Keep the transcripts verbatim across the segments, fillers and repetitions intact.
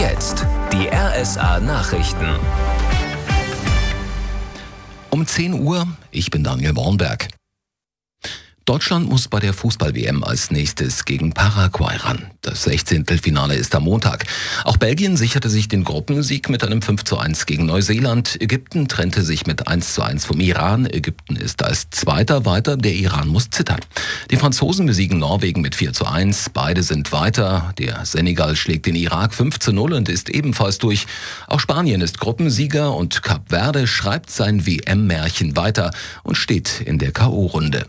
jetzt die R S A-Nachrichten. Um zehn Uhr, ich bin Daniel Bornberg. Deutschland muss bei der Fußball-W M als nächstes gegen Paraguay ran. Das Sechzehntelfinale ist am Montag. Auch Belgien sicherte sich den Gruppensieg mit einem fünf zu eins gegen Neuseeland. Ägypten trennte sich mit eins zu eins vom Iran. Ägypten ist als Zweiter weiter, der Iran muss zittern. Die Franzosen besiegen Norwegen mit vier zu eins. Beide sind weiter. Der Senegal schlägt den Irak fünf zu null und ist ebenfalls durch. Auch Spanien ist Gruppensieger und Kap Verde schreibt sein W M-Märchen weiter und steht in der K O-Runde.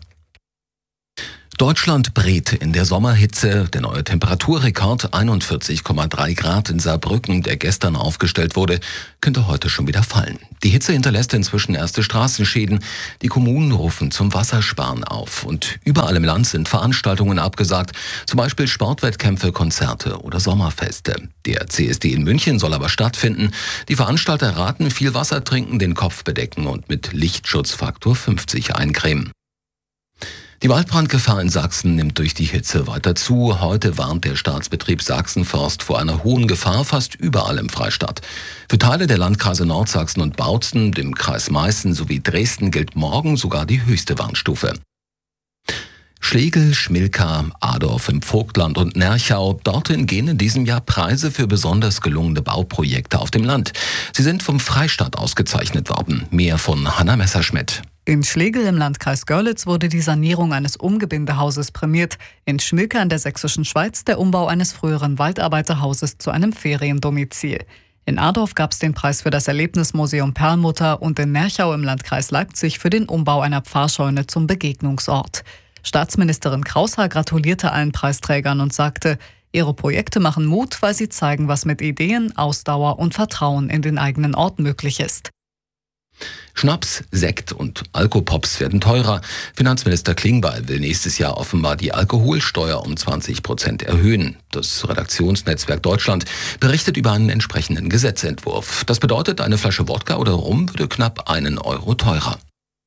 Deutschland brät in der Sommerhitze. Der neue Temperaturrekord einundvierzig Komma drei Grad in Saarbrücken, der gestern aufgestellt wurde, könnte heute schon wieder fallen. Die Hitze hinterlässt inzwischen erste Straßenschäden. Die Kommunen rufen zum Wassersparen auf. Und überall im Land sind Veranstaltungen abgesagt, zum Beispiel Sportwettkämpfe, Konzerte oder Sommerfeste. Der C S D in München soll aber stattfinden. Die Veranstalter raten, viel Wasser trinken, den Kopf bedecken und mit Lichtschutzfaktor fünfzig eincremen. Die Waldbrandgefahr in Sachsen nimmt durch die Hitze weiter zu. Heute warnt der Staatsbetrieb Sachsenforst vor einer hohen Gefahr fast überall im Freistaat. Für Teile der Landkreise Nordsachsen und Bautzen, dem Kreis Meißen sowie Dresden gilt morgen sogar die höchste Warnstufe. Schlegel, Schmilka, Adorf im Vogtland und Nerchau. Dorthin gehen in diesem Jahr Preise für besonders gelungene Bauprojekte auf dem Land. Sie sind vom Freistaat ausgezeichnet worden. Mehr von Hanna Messerschmidt. In Schlegel im Landkreis Görlitz wurde die Sanierung eines Umgebindehauses prämiert. In Schmilka in der sächsischen Schweiz der Umbau eines früheren Waldarbeiterhauses zu einem Feriendomizil. In Adorf gab es den Preis für das Erlebnismuseum Perlmutter und in Nerchau im Landkreis Leipzig für den Umbau einer Pfarrscheune zum Begegnungsort. Staatsministerin Kraushaar gratulierte allen Preisträgern und sagte, ihre Projekte machen Mut, weil sie zeigen, was mit Ideen, Ausdauer und Vertrauen in den eigenen Ort möglich ist. Schnaps, Sekt und Alkopops werden teurer. Finanzminister Klingbeil will nächstes Jahr offenbar die Alkoholsteuer um zwanzig Prozent erhöhen. Das Redaktionsnetzwerk Deutschland berichtet über einen entsprechenden Gesetzentwurf. Das bedeutet, eine Flasche Wodka oder Rum würde knapp einen Euro teurer.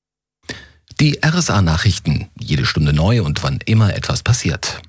Die R S A-Nachrichten, jede Stunde neu und wann immer etwas passiert.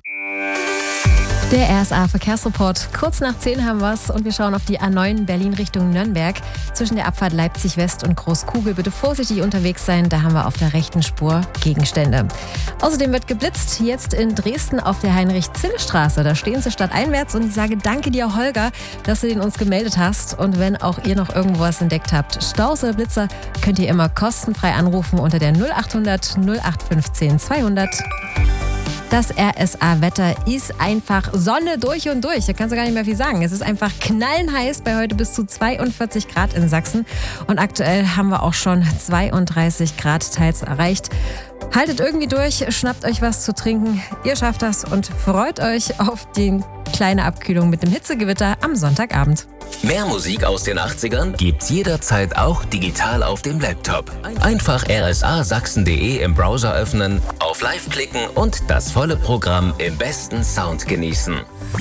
Der R S A-Verkehrsreport. Kurz nach zehn haben wir es und wir schauen auf die A neun Berlin Richtung Nürnberg. Zwischen der Abfahrt Leipzig West und Großkugel bitte vorsichtig unterwegs sein. Da haben wir auf der rechten Spur Gegenstände. Außerdem wird geblitzt. Jetzt in Dresden auf der Heinrich-Zille-Straße. Da stehen sie stadteinwärts und ich sage danke dir, Holger, dass du den uns gemeldet hast. Und wenn auch ihr noch irgendwo was entdeckt habt, Staus oder Blitzer, könnt ihr immer kostenfrei anrufen unter der null achthundert null acht fünfzehn zweihundert. Das R S A-Wetter ist einfach Sonne durch und durch. Da kannst du gar nicht mehr viel sagen. Es ist einfach knallenheiß bei heute bis zu zweiundvierzig Grad in Sachsen. Und aktuell haben wir auch schon zweiunddreißig Grad teils erreicht. Haltet irgendwie durch, schnappt euch was zu trinken. Ihr schafft das und freut euch auf die kleine Abkühlung mit dem Hitzegewitter am Sonntagabend. Mehr Musik aus den achtzigern gibt's jederzeit auch digital auf dem Laptop. Einfach r s a sachsen punkt d e im Browser öffnen, auf Live klicken und das volle Programm im besten Sound genießen.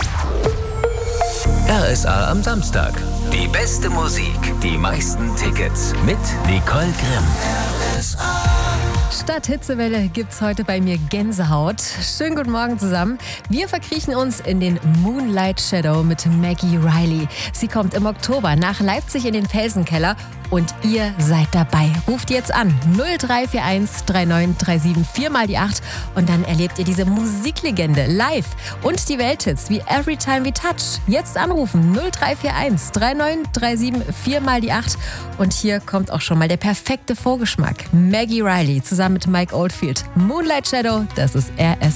R S A am Samstag. Die beste Musik, die meisten Tickets mit Nicole Grimm. R S A. Statt Hitzewelle gibt's heute bei mir Gänsehaut. Schönen guten Morgen zusammen. Wir verkriechen uns in den Moonlight Shadow mit Maggie Riley. Sie kommt im Oktober nach Leipzig in den Felsenkeller und ihr seid dabei. Ruft jetzt an null drei vier eins drei neun drei sieben vier mal die acht und dann erlebt ihr diese Musiklegende live und die Welthits wie Every Time We Touch. Jetzt anrufen null drei vier eins drei neun drei sieben vier mal die acht und hier kommt auch schon mal der perfekte Vorgeschmack. Maggie Riley zusammen mit Mike Oldfield. Moonlight Shadow, das ist R S